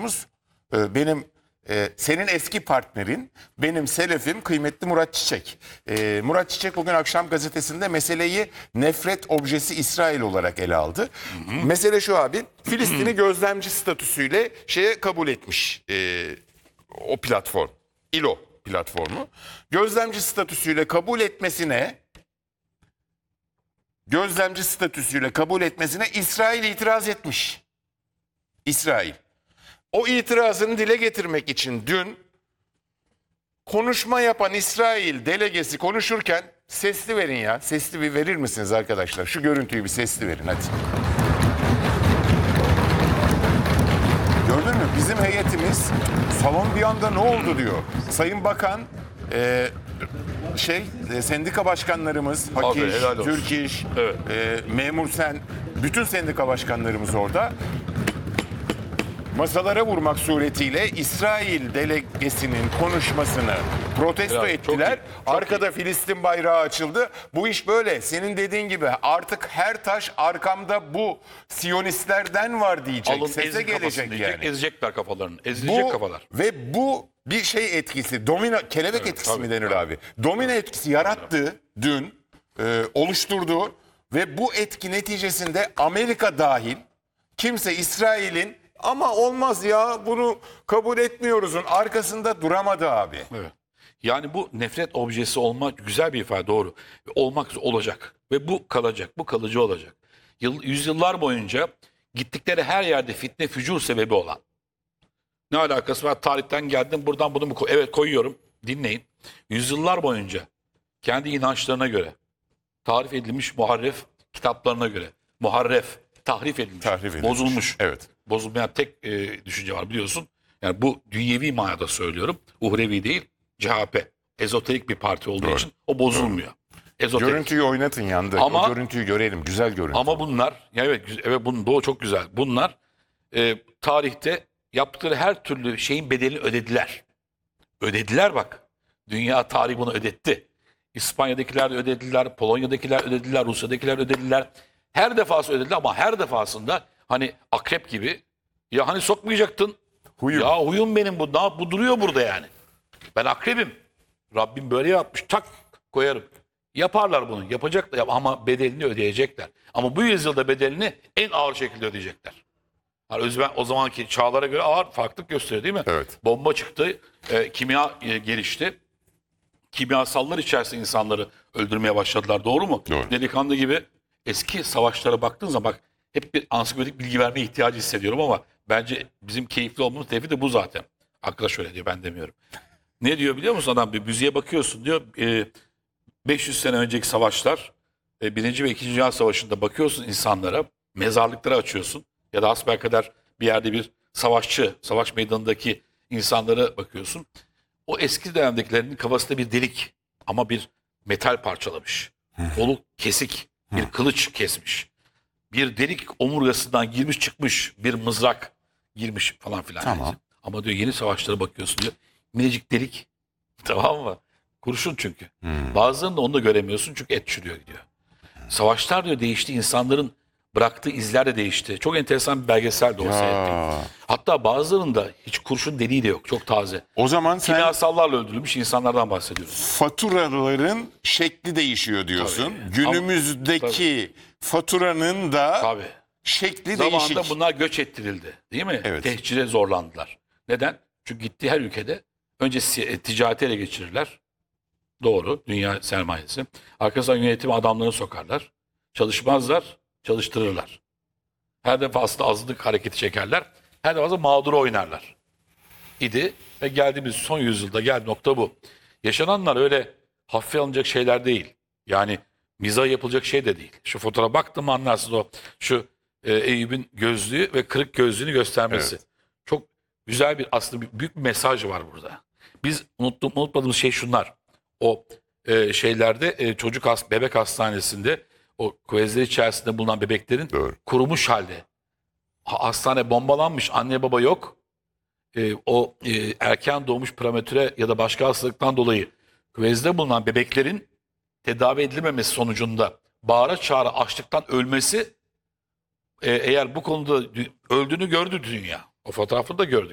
dostumuz, benim senin eski partnerin, benim selefim kıymetli Murat Çiçek. Murat Çiçek bugün akşam gazetesinde meseleyi nefret objesi İsrail olarak ele aldı. Mesele şu abi, Filistin'i gözlemci statüsüyle kabul etmiş o platform, İLO platformu. Gözlemci statüsüyle kabul etmesine İsrail itiraz etmiş. İsrail. O itirazını dile getirmek için dün konuşma yapan İsrail delegesi konuşurken sesli verin ya. Sesli bir verir misiniz arkadaşlar? Şu görüntüyü bir sesli verin hadi. Gördün mü? Bizim heyetimiz salon bir anda ne oldu diyor. Sayın Bakan, sendika başkanlarımız, Hak İş, Türk İş, evet. Memur Sen, bütün sendika başkanlarımız orada. Masalara vurmak suretiyle İsrail delegesinin konuşmasını protesto ettiler. Arkada Filistin bayrağı açıldı. Bu iş böyle. Senin dediğin gibi artık her taş arkamda bu Siyonistlerden var diyecek. Alın, sese gelecek yani. Ezecekler kafalarını. Ezilecek kafalar. Ve bu bir şey etkisi, kelebek etkisi mi denir abi? Domino etkisi yarattı dün, oluşturdu ve bu etki neticesinde Amerika dahil kimse İsrail'in ama olmaz ya bunu kabul etmiyoruz'un arkasında duramadı abi. Evet. Yani bu nefret objesi olmak güzel bir ifade, doğru. Olmak olacak ve bu kalacak, bu kalıcı olacak. Yüzyıllar boyunca gittikleri her yerde fitne fücur sebebi olan. Ne alakası var? Tarihten geldim buradan bunu mu evet koyuyorum. Dinleyin. Yüzyıllar boyunca kendi inançlarına göre tarif edilmiş muharref kitaplarına göre tahrif edilmiş. Bozulmuş. Evet. Bozulmayan tek düşünce var biliyorsun. Yani bu dünyevi manada söylüyorum. Uhrevi değil, CHP. Ezoterik bir parti olduğu için o bozulmuyor. Ezoterik. Görüntüyü oynatın yanında. O görüntüyü görelim. Güzel görüntü. Ama bunlar, evet bunun çok güzel. Bunlar tarihte yaptıkları her türlü şeyin bedelini ödediler. Ödediler bak. Dünya tarihi bunu ödetti. İspanya'dakiler ödediler, Polonya'dakiler ödediler, Rusya'dakiler ödediler. Her defasında ödediler ama her defasında hani akrep gibi ya hani sokmayacaktın. Ya huyum benim bu. Bu duruyor burada yani. Ben akrebim. Rabbim böyle yapmış. Tak koyarım. Yaparlar bunu. Yapacaklar ama bedelini ödeyecekler. Ama bu yüzyılda bedelini en ağır şekilde ödeyecekler. Yani o zamanki çağlara göre ağır farklılık gösteriyor değil mi? Evet. Bomba çıktı. Kimya gelişti. Kimyasallar içerisinde insanları öldürmeye başladılar. Doğru mu? Doğru. Delikanlı gibi eski savaşlara baktığın zaman bak hep bir ansiklopedik bilgi vermeye ihtiyacı hissediyorum ama bence bizim keyifli olmamız tevhid de bu zaten. Arkadaş öyle diyor, ben demiyorum. Ne diyor biliyor musun adam? Bir müziğe bakıyorsun diyor. 500 sene önceki savaşlar, 1. ve 2. Dünya Savaşı'nda bakıyorsun insanlara, mezarlıkları açıyorsun ya da hasbelkader bir yerde bir savaş meydanındaki insanlara bakıyorsun. O eski dönemdekilerin kafasında bir delik ama bir metal parçalamış. Kolu kesik, bir kılıç kesmiş. Bir delik omurgasından girmiş çıkmış, bir mızrak girmiş falan filan. Tamam. Yani. Ama diyor yeni savaşlara bakıyorsun diyor. Minicik delik. Tamam mı? Kurşun çünkü. Bazılarını da onu da göremiyorsun çünkü et çürüyor gidiyor. Savaşlar diyor değişti. İnsanların bıraktığı izler de değişti. Çok enteresan bir belgesel de o seyrettim. Hatta bazılarında hiç kurşun deliği de yok. Çok taze. O zaman sen kimyasallarla öldürülmüş insanlardan bahsediyoruz. Faturaların şekli değişiyor diyorsun. Tabii. Günümüzdeki faturanın da şekli değişik. Zamanında bunlar göç ettirildi. Değil mi? Evet. Tehcire zorlandılar. Neden? Çünkü gittiği her ülkede önce ticareti ele geçirirler. Doğru. Dünya sermayesi. Arkasından yönetimi adamlarını sokarlar. Çalışmazlar. Çalıştırırlar. Her defasında azınlık hareketi çekerler. Her defasında mağduru oynarlar. İdi ve geldiğimiz son yüzyılda geldiği nokta bu. Yaşananlar öyle hafife alınacak şeyler değil. Yani mizah yapılacak şey de değil. Şu fotoğrafa baktım anlarsınız o. Şu Eyüp'ün gözlüğü ve kırık gözlüğünü göstermesi. Evet. Çok güzel bir aslında büyük bir mesaj var burada. Biz unutmadığımız şey şunlar. O şeylerde bebek hastanesinde o küvezler içerisinde bulunan bebeklerin kurumuş halde. Hastane bombalanmış, anne baba yok. Erken doğmuş prematüre ya da başka hastalıktan dolayı küvezde bulunan bebeklerin tedavi edilmemesi sonucunda bağıra çağıra açlıktan ölmesi, eğer bu konuda öldüğünü gördü dünya. O fotoğrafı da gördük.